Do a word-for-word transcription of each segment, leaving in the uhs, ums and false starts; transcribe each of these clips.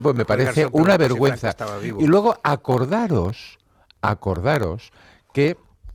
Pues me parece una vergüenza. Y luego acordaros, acordaros que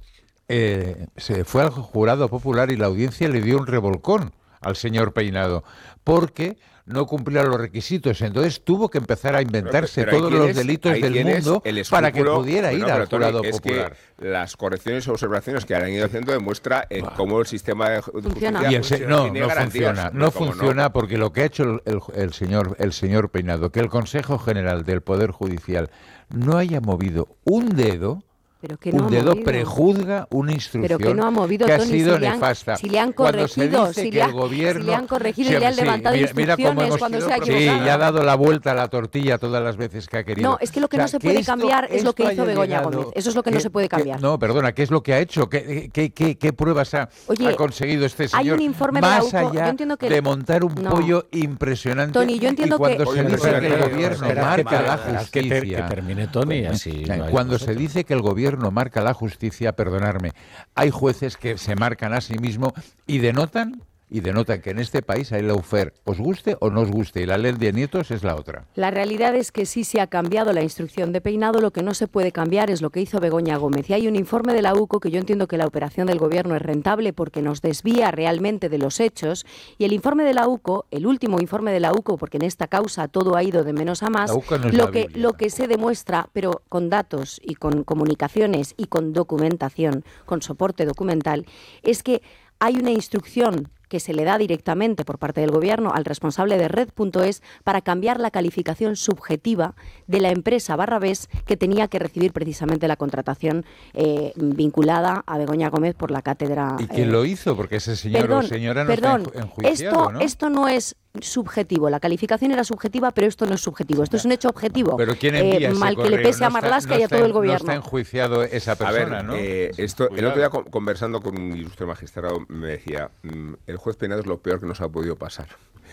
eh, se fue al jurado popular y la audiencia le dio un revolcón al señor Peinado, porque no cumplía los requisitos. Entonces tuvo que empezar a inventarse pero, pero todos los delitos del mundo para que pudiera ir bueno, al jurado es popular. Que las correcciones o observaciones que han ido haciendo demuestra eh, cómo el sistema de funciona. justicia y el se funciona, no, no funciona, no funciona no. Porque lo que ha hecho el, el, el señor el señor Peinado, que el Consejo General del Poder Judicial no haya movido un dedo. Pero que no un dedo movido. prejuzga una instrucción pero que, no ha, movido, que ha Tony, sido si nefasta. Si le han corregido, si le, ha, gobierno, si le han corregido sí, y le han sí, levantado mira, mira instrucciones cuando se ha equivocado. Sí, y ha dado la vuelta a la tortilla todas las veces que ha querido. No, es que lo que o sea, no se que puede esto, cambiar es lo que hizo Begoña llegado, Gómez. Eso es lo que ¿qué, no se puede cambiar. Qué, no, perdona, ¿qué es lo que ha hecho? ¿Qué, qué, qué, qué pruebas ha, Oye, ha conseguido este señor? Hay un informe más de la U C O, allá yo entiendo que de montar un no. pollo impresionante. Tony, yo entiendo y cuando que... se Oye, dice pero, que el pero, gobierno pero, marca pero, la pero, justicia... Que, ter, que termine Tony, así... Cuando se dice que el gobierno marca la justicia, perdonadme, hay jueces que se marcan a sí mismos y denotan y denotan que en este país hay lawfare, os guste o no os guste, y la ley de nietos es la otra. La realidad es que sí se ha cambiado la instrucción de Peinado, lo que no se puede cambiar es lo que hizo Begoña Gómez. Y hay un informe de la U C O que yo entiendo que la operación del gobierno es rentable porque nos desvía realmente de los hechos, y el informe de la U C O, el último informe de la U C O, porque en esta causa todo ha ido de menos a más, no lo, que, lo que se demuestra, pero con datos y con comunicaciones y con documentación, con soporte documental, es que hay una instrucción que se le da directamente por parte del gobierno al responsable de Red punto es para cambiar la calificación subjetiva de la empresa Barrabés que tenía que recibir precisamente la contratación eh, vinculada a Begoña Gómez por la cátedra. ¿Y quién eh, lo hizo? Porque ese señor perdón, o señora no perdón, está enjuiciado, esto, ¿no? Esto no es subjetivo, la calificación era subjetiva, pero esto no es subjetivo, esto es un hecho objetivo. Pero ¿quién envía eh, ese mal correo? que le pese no a Marlaska no y a todo el gobierno. No está enjuiciado esa persona, a ver, ¿no? Eh, esto, el otro día conversando con un ilustre magistrado me decía, el juez Peinado es lo peor que nos ha podido pasar.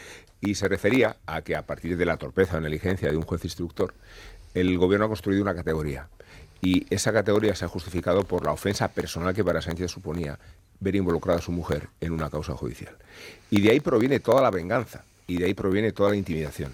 Y se refería a que a partir de la torpeza o negligencia de un juez instructor, el gobierno ha construido una categoría. Y esa categoría se ha justificado por la ofensa personal que para Sánchez suponía ver involucrada a su mujer en una causa judicial. Y de ahí proviene toda la venganza, y de ahí proviene toda la intimidación.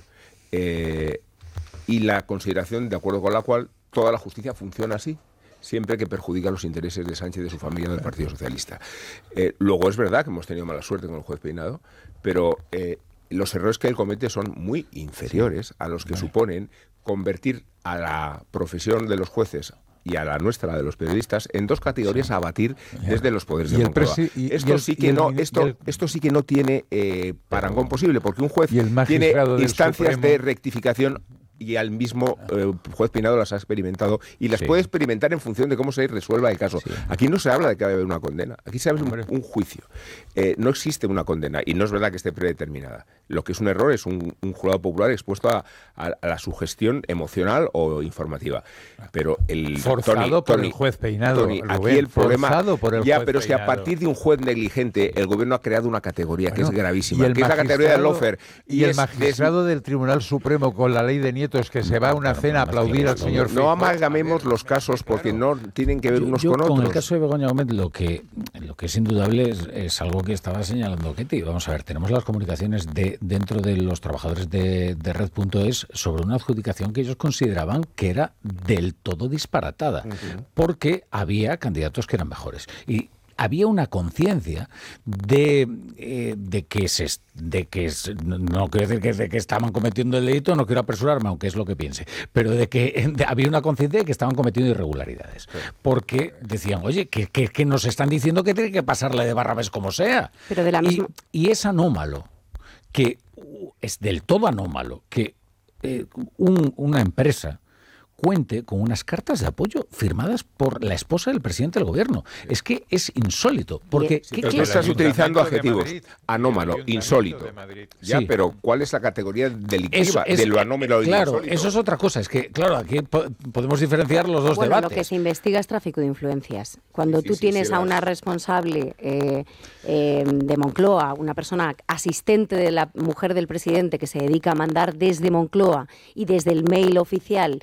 Eh, y la consideración de acuerdo con la cual toda la justicia funciona así, siempre que perjudica los intereses de Sánchez, de su familia, del Partido Socialista. Eh, luego es verdad que hemos tenido mala suerte con el juez Peinado, pero eh, los errores que él comete son muy inferiores a los que vale. suponen convertir a la profesión de los jueces y a la nuestra, de los periodistas, en dos categorías sí. a abatir desde los poderes de Moncloa. Y, esto, y el, sí que no, el, esto, el, esto sí que no tiene eh, parangón posible, porque un juez tiene instancias Supremo. de rectificación y al mismo eh, juez Peinado las ha experimentado y las sí. puede experimentar en función de cómo se resuelva el caso. Sí. Aquí no se habla de que debe haber una condena, aquí se habla de un, un juicio. Eh, no existe una condena y no es verdad que esté predeterminada. Lo que es un error es un, un jurado popular expuesto a, a, a la sugestión emocional o informativa. Pero el forzado Tony, por Tony, el juez Peinado. Tony, Rubén, aquí el problema por el ya, juez pero si a partir de un juez negligente el gobierno ha creado una categoría bueno, que es gravísima, que es la categoría del lawfare. Y, y el magistrado del Tribunal Supremo con la ley de nietos que se va a una cena a aplaudir al señor No, no amalgamemos los casos porque no tienen que ver unos yo, con otros. Con el caso de Begoña Gómez lo que, lo que es indudable es, es algo que estaba señalando Ketty. Vamos a ver, tenemos las comunicaciones de dentro de los trabajadores de, de Red punto es sobre una adjudicación que ellos consideraban que era del todo disparatada, uh-huh. porque había candidatos que eran mejores. Y había una conciencia de, eh, de que se de que no quiero decir que, de que estaban cometiendo el delito, no quiero apresurarme, aunque es lo que piense, pero de que de, había una conciencia de que estaban cometiendo irregularidades. Sí. Porque decían, oye, que, que, que nos están diciendo que tiene que pasarle de Barrabés como sea. Pero de la misma... y, y es anómalo, que es del todo anómalo, que eh, un, una empresa cuente con unas cartas de apoyo firmadas por la esposa del presidente del gobierno. Es que es insólito. Porque sí, pero tú estás utilizando adjetivos. Anómalo, insólito. Ya, sí. Pero ¿cuál es la categoría delictiva es, de lo anómalo y claro, insólito? Eso es otra cosa. Es que, claro, aquí po podemos diferenciar los dos bueno, debates. Lo que se investiga es tráfico de influencias. Cuando sí, tú sí, tienes sí, a una responsable eh, eh, de Moncloa, una persona asistente de la mujer del presidente que se dedica a mandar desde Moncloa y desde el mail oficial eh,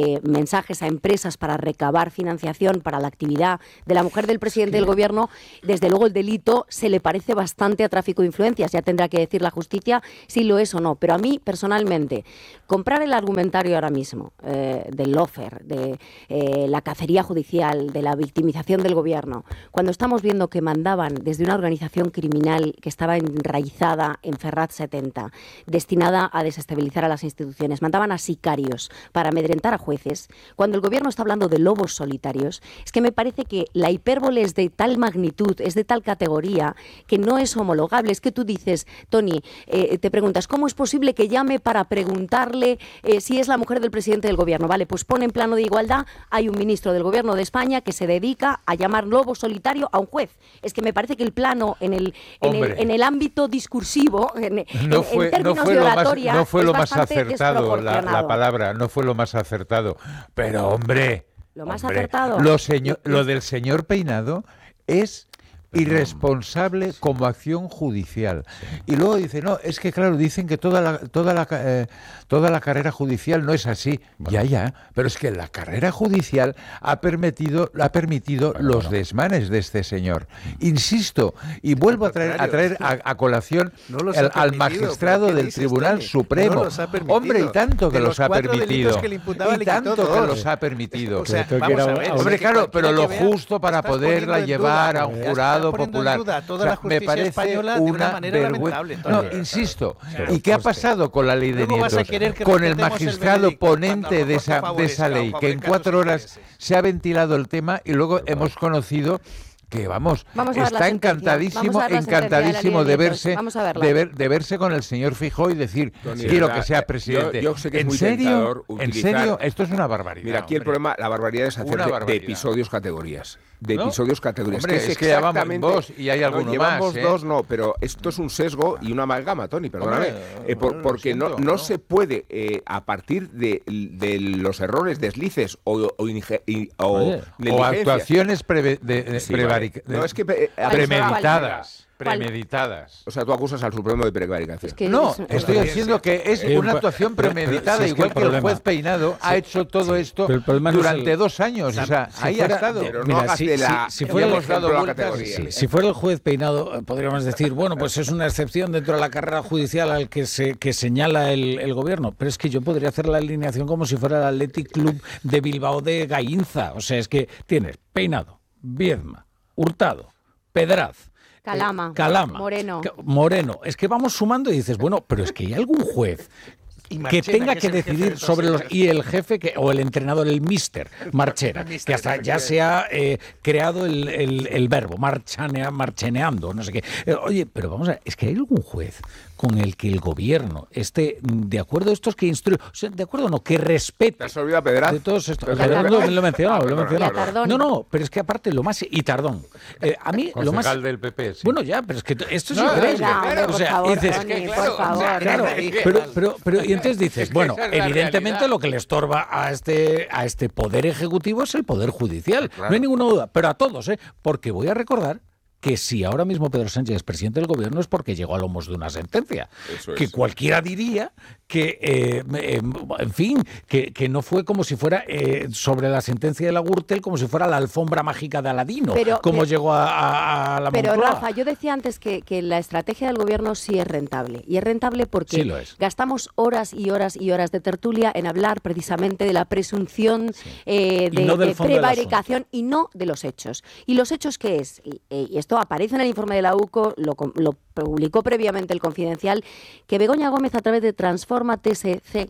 eh, mensajes a empresas para recabar financiación para la actividad de la mujer del presidente del gobierno, desde luego el delito se le parece bastante a tráfico de influencias. Ya tendrá que decir la justicia si lo es o no. Pero a mí, personalmente, comprar el argumentario ahora mismo eh, del lawfare, de eh, la cacería judicial, de la victimización del gobierno, cuando estamos viendo que mandaban desde una organización criminal que estaba enraizada en Ferraz setenta, destinada a desestabilizar a las instituciones, mandaban a sicarios para amedrentar a jueces, cuando el gobierno está hablando de lobos solitarios, es que me parece que la hipérbole es de tal magnitud, es de tal categoría, que no es homologable. Es que tú dices, Tony, eh, te preguntas, ¿cómo es posible que llame para preguntarle eh, si es la mujer del presidente del gobierno? Vale, pues pone en plano de igualdad, hay un ministro del gobierno de España que se dedica a llamar lobo solitario a un juez. Es que me parece que el plano en el, en el, en el ámbito discursivo, en, no en, fue, en términos no fue de lo oratoria, más, no fue es lo más bastante acertado la, desproporcionado. la palabra, no fue lo más acertado. Pero hombre, Lo más hombre, acertado. Lo, señor, lo del señor Peinado es irresponsable como acción judicial. Y luego dice, no, es que claro, dicen que toda la, toda la, eh, toda la carrera judicial no es así. Bueno. Ya, ya, pero es que la carrera judicial ha permitido, ha permitido bueno, los bueno. desmanes de este señor. Insisto, y vuelvo a traer a, traer a, a colación no el, al magistrado del Tribunal Tony? Supremo. No Hombre, y tanto que los ha permitido. Que y tanto que los ha permitido. O sea, vamos a ver, hombre, claro, pero lo justo para poderla llevar a un jurado popular. Toda o sea, la justicia me parece española una, de una manera lamentable. No, insisto. Claro, ¿y qué ha pasado con la ley de nietos? Con el magistrado el ponente de esa, de esa ley, que en cuatro horas se ha ventilado el tema y luego hemos conocido que vamos, vamos está encantadísimo, encantadísimo de verse, de, ver, de verse con el señor Feijóo y decir, Tony, quiero verdad, que sea presidente. Yo, yo sé que es ¿En muy serio? Utilizar... ¿En serio? Esto es una barbaridad. Mira, aquí hombre. el problema, la barbaridad es hacer de, de episodios categorías. De ¿No? episodios categorías. Hombre, que es, es que llevamos dos y hay alguno no, llevamos más. ¿eh? dos, no, pero esto es un sesgo y una amalgama, Tony, perdóname. Hombre, eh, por, porque no, no, no se puede, eh, a partir de, de los errores, deslices o, o, inge, o, Oye, o actuaciones pre, de, de, sí, prevaric, vale. no, es que, eh, premeditadas. Premeditadas. O sea, tú acusas al Supremo de prevaricación. Es que no, es, estoy diciendo que es eh, una actuación premeditada, pero, pero, igual que, el, que el juez Peinado sí, ha hecho todo sí, esto durante el, dos años. O sea, o sea si ahí fuera, ha estado. Pero no mira, si, de la, si, si, fuera el, dado la categoría. Si, si fuera el juez Peinado, podríamos decir, bueno, pues es una excepción dentro de la carrera judicial al que se que señala el, el gobierno. Pero es que yo podría hacer la alineación como si fuera el Athletic Club de Bilbao de Gainza. O sea, es que tienes Peinado, Viedma, Hurtado, Pedraz, Calama, Calama, Moreno. Moreno. Es que vamos sumando y dices, bueno, pero es que hay algún juez Marchena, que tenga que, que decidir sobre los... Y el jefe, que o el entrenador, el mister Marchena, el mister, que hasta ya se ha eh, creado el, el, el verbo, marchanea, marcheneando, no sé qué. Eh, oye, pero vamos a ver, es que hay algún juez con el que el gobierno esté de acuerdo, estos que instruyen, o sea, de acuerdo o no, que respete. ¿Te has olvidado Pedraz? De todos estos. Lo, lo he mencionado, lo he mencionado. No, no, pero es que aparte lo más... Y Tardón. Eh, a mí lo más... del P P, sí. Bueno, ya, pero es que esto es no, increíble. Claro, o sea, favor, dices... Tony, que, claro, por favor. Claro, pero, pero, pero, y entonces dices, es que bueno, evidentemente lo que le estorba a este, a este poder ejecutivo es el poder judicial. Claro. No hay ninguna duda, pero a todos, ¿eh? Porque voy a recordar que si ahora mismo Pedro Sánchez es presidente del gobierno es porque llegó a lomos de una sentencia. Eso que es. Cualquiera diría que, eh, eh, en fin, que, que no fue como si fuera eh, sobre la sentencia de la Gürtel, como si fuera la alfombra mágica de Aladino, pero, como pero, llegó a, a, a la Pero Moncloa. Rafa, yo decía antes que, que la estrategia del gobierno sí es rentable. Y es rentable porque sí lo es. Gastamos horas y horas y horas de tertulia en hablar precisamente de la presunción sí. eh, de, no de prevaricación y no de los hechos. ¿Y los hechos qué es? Y, y esto aparece en el informe de la U C O, lo, lo publicó previamente el Confidencial, que Begoña Gómez, a través de Transforma T S C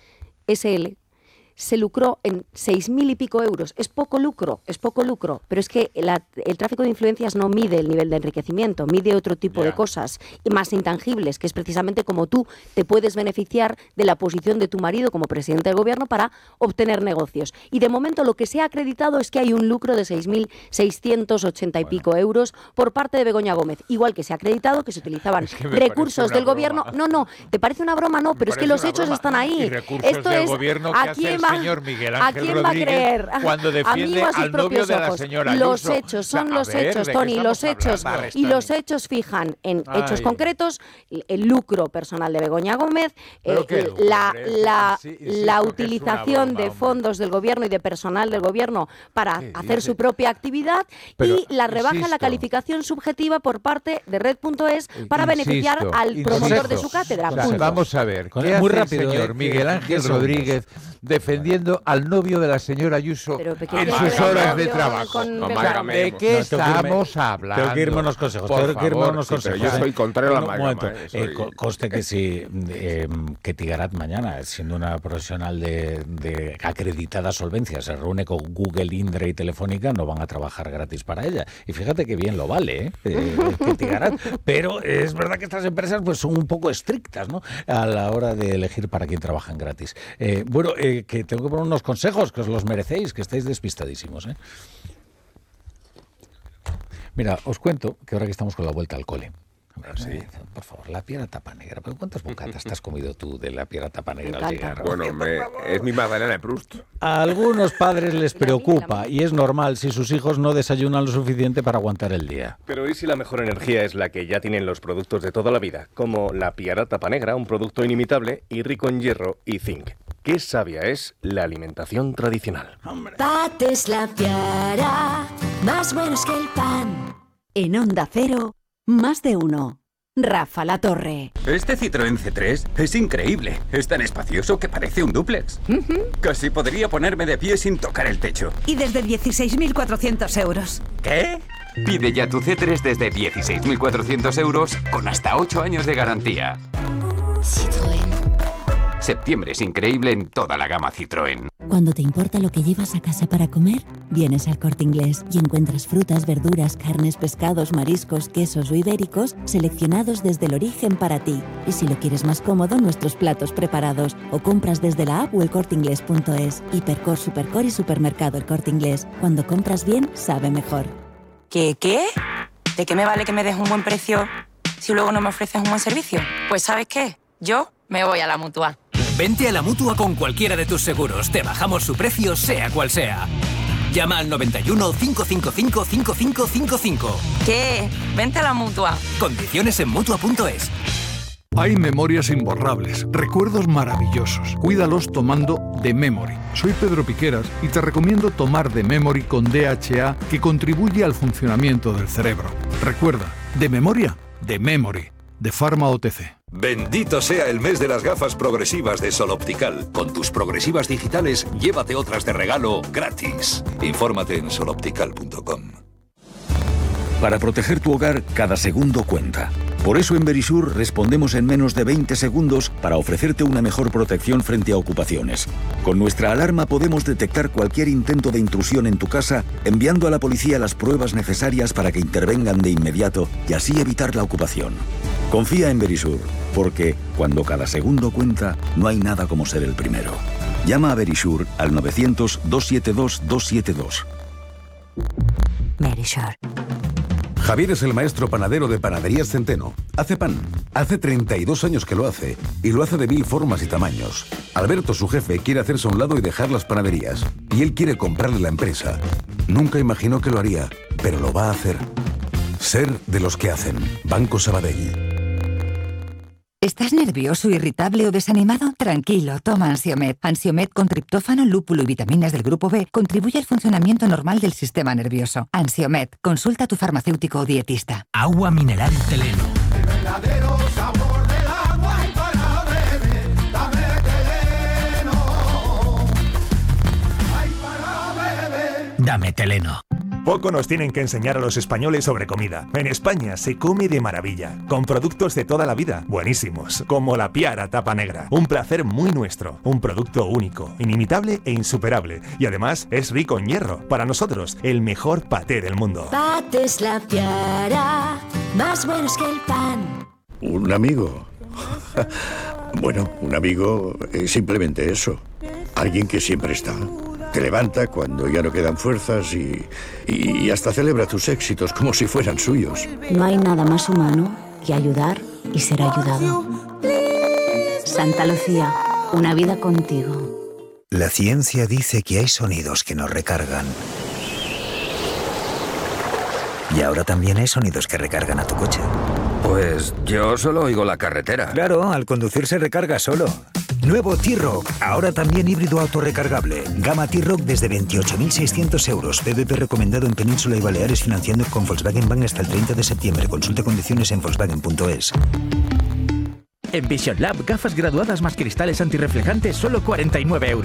S L, se lucró en seis mil y pico euros. Es poco lucro, es poco lucro, pero es que la, el tráfico de influencias no mide el nivel de enriquecimiento, mide otro tipo yeah. de cosas y más intangibles, que es precisamente como tú te puedes beneficiar de la posición de tu marido como presidente del gobierno para obtener negocios. Y de momento lo que se ha acreditado es que hay un lucro de seis mil seiscientos ochenta y bueno. pico euros por parte de Begoña Gómez. Igual que se ha acreditado que se utilizaban es que recursos del broma. gobierno. No, no, ¿te parece una broma? No, pero es que los hechos broma. están ahí. Y recursos Esto del es gobierno aquí en va, señor Miguel ¿a Ángel quién va a Rodríguez creer? cuando defiende a, a al novio de la ojos. señora Los Ayuso? hechos son O sea, los ver, hechos, ¿de qué Tony, los hechos. hablando? Y los hechos fijan en Ay. hechos concretos el lucro personal de Begoña Gómez, eh, lucro, la, hombre? la, Sí, insisto la que utilización broma, de fondos del gobierno y de personal del gobierno para ¿Qué hacer dice? su propia actividad Pero, y la rebaja en la insisto. calificación subjetiva por parte de Red punto es para Insisto, beneficiar al promotor de insisto. su cátedra. O sea, Punto. vamos a ver, Con- ¿qué hace muy el rápido, señor eh, Miguel que- Ángel diez segundos. Rodríguez defendiendo al novio de la señora Ayuso Pero, ¿qué en tiene sus que ver horas el de novio trabajo? con No, Begoña? Mágame, ¿De no, qué tengo que irme- estamos hablando? Tengo que irme a unos consejos. Por Tengo que irme a favor, unos sí, pero consejos. yo ¿eh? soy contrario a la Un amalgama, momento. ¿eh? Eh, Soy- co- conste que si eh, que Tigarat mañana, siendo una profesional de, de acreditada solvencia, se reúne con Google, Indra y Telefónica, no van a trabajar gratis para ella. Y fíjate que bien lo vale, ¿eh? Eh, que Tigarat. Pero es verdad que estas empresas pues son un poco estrictas, ¿no?, a la hora de elegir para quién trabajan gratis. Eh, bueno, eh, que tengo que poner unos consejos, que os los merecéis, que estáis despistadísimos, ¿eh? Mira, os cuento que ahora que estamos con la vuelta al cole, sí. por favor, la piedra tapa negra. ¿Pero cuántas bocatas te has comido tú de la piedra tapa negra Me al encanta. llegar? Bueno, me- es mi Magdalena de Proust. A algunos padres les Mira, mira, preocupa mira. y es normal si sus hijos no desayunan lo suficiente para aguantar el día. Pero ¿y si la mejor energía es la que ya tienen los productos de toda la vida? Como la piara tapa negra, un producto inimitable y rico en hierro y zinc. Qué sabia es la alimentación tradicional. Pates la piara, más buenos que el pan. En Onda Cero, más de uno. Rafa La Torre. Este Citroën C tres es increíble. Es tan espacioso que parece un dúplex. Casi podría ponerme de pie sin tocar el techo. Y desde dieciséis mil cuatrocientos euros. ¿Qué? Pide ya tu C tres desde dieciséis mil cuatrocientos euros con hasta ocho años de garantía. Citroën. Septiembre es increíble en toda la gama Citroën. Cuando te importa lo que llevas a casa para comer, vienes al Corte Inglés y encuentras frutas, verduras, carnes, pescados, mariscos, quesos o ibéricos seleccionados desde el origen para ti. Y si lo quieres más cómodo, nuestros platos preparados. O compras desde la app o el corte inglés punto es. Hipercor, Supercor y Supermercado El Corte Inglés. Cuando compras bien, sabe mejor. ¿Qué qué? ¿De qué me vale que me des un buen precio si luego no me ofreces un buen servicio? Pues ¿sabes qué? Yo me voy a la Mutua. Vente a la Mutua con cualquiera de tus seguros. Te bajamos su precio, sea cual sea. Llama al noventa y uno, cinco cinco cinco, cinco cinco cinco cinco. ¿Qué? Vente a la Mutua. Condiciones en Mutua punto es. Hay memorias imborrables, recuerdos maravillosos. Cuídalos tomando The Memory. Soy Pedro Piqueras y te recomiendo tomar The Memory con D H A, que contribuye al funcionamiento del cerebro. Recuerda, de memoria, The Memory, de Pharma O T C. Bendito sea el mes de las gafas progresivas de Sol Optical. Con tus progresivas digitales, llévate otras de regalo gratis. Infórmate en sol optical punto com. Para proteger tu hogar, cada segundo cuenta. Por eso en Verisur respondemos en menos de veinte segundos para ofrecerte una mejor protección frente a ocupaciones. Con nuestra alarma podemos detectar cualquier intento de intrusión en tu casa, enviando a la policía las pruebas necesarias para que intervengan de inmediato y así evitar la ocupación. Confía en Verisur, porque cuando cada segundo cuenta, no hay nada como ser el primero. Llama a Verisur al novecientos, doscientos setenta y dos, doscientos setenta y dos. Verisur. Javier es el maestro panadero de Panaderías Centeno. Hace pan. Hace treinta y dos años que lo hace, y lo hace de mil formas y tamaños. Alberto, su jefe, quiere hacerse a un lado y dejar las panaderías. Y él quiere comprarle la empresa. Nunca imaginó que lo haría, pero lo va a hacer. Ser de los que hacen. Banco Sabadell. ¿Estás nervioso, irritable o desanimado? Tranquilo, toma Ansiomed. Ansiomed con triptófano, lúpulo y vitaminas del grupo B contribuye al funcionamiento normal del sistema nervioso. Ansiomed, consulta a tu farmacéutico o dietista. Agua mineral Teleno. El verdadero sabor del agua y para beber, dame Teleno. Ay, para beber. Dame Teleno. Poco nos tienen que enseñar a los españoles sobre comida. En España se come de maravilla, con productos de toda la vida, buenísimos, como la piara tapa negra. Un placer muy nuestro, un producto único, inimitable e insuperable. Y además es rico en hierro. Para nosotros, el mejor paté del mundo. Pates la piara, más buenos que el pan. Un amigo. Bueno, un amigo es simplemente eso. Alguien que siempre está. Te levanta cuando ya no quedan fuerzas y, y hasta celebra tus éxitos como si fueran suyos. No hay nada más humano que ayudar y ser ayudado. Santa Lucía, una vida contigo. La ciencia dice que hay sonidos que nos recargan. Y ahora también hay sonidos que recargan a tu coche. Pues yo solo oigo la carretera. Claro, al conducir se recarga solo. Nuevo T-Roc, ahora también híbrido autorrecargable. Gama T-Roc desde veintiocho mil seiscientos euros. P V P recomendado en Península y Baleares, financiando con Volkswagen Bank hasta el treinta de septiembre. Consulte condiciones en volkswagen punto es. En Vision Lab, gafas graduadas más cristales antirreflejantes, solo cuarenta y nueve euros.